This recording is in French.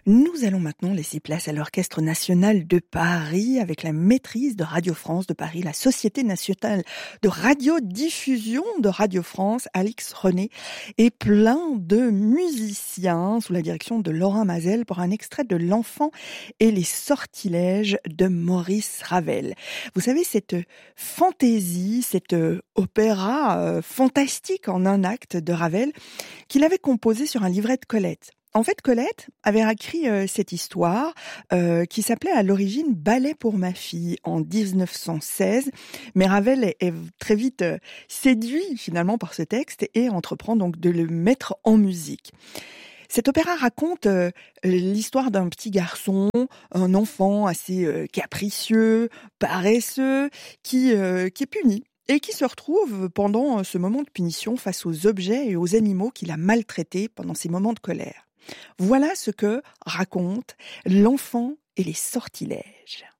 Nous allons maintenant laisser place à l'Orchestre national de Paris avec la maîtrise de Radio France de Paris, la Société nationale de radiodiffusion de Radio France, Alix René, et plein de musiciens sous la direction de Laurent Mazel pour un extrait de L'Enfant et les sortilèges de Maurice Ravel. Vous savez, cette fantaisie, cet opéra fantastique en un acte de Ravel qu'il avait composé sur un livret de Colette. En fait, Colette avait écrit cette histoire qui s'appelait à l'origine Ballet pour ma fille en 1916. Mais Ravel est très vite séduit finalement par ce texte et entreprend donc de le mettre en musique. Cet opéra raconte l'histoire d'un petit garçon, un enfant assez capricieux, paresseux, qui est puni. Et qui se retrouve pendant ce moment de punition face aux objets et aux animaux qu'il a maltraités pendant ces moments de colère. Voilà ce que raconte L'Enfant et les sortilèges.